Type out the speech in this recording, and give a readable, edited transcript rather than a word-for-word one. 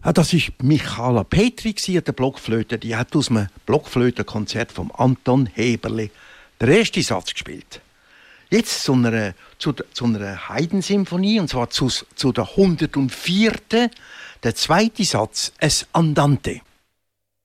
Ja, das war Michala Petri, der Blockflöte. Die hat aus einem Blockflötenkonzert von Anton Heberle den ersten Satz gespielt. Jetzt zu einer Haydn-Symphonie, und zwar zu der 104. Der zweite Satz, es Andante.